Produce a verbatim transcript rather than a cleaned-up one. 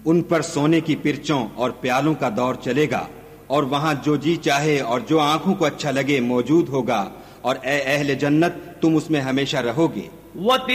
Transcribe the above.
उन पर सोने की पिरचों और प्यालों का दौर चलेगा और वहां जो जी चाहे और जो आंखों को अच्छा लगे मौजूद होगा और ए अहले जन्नत तुम उसमें हमेशा रहोगे।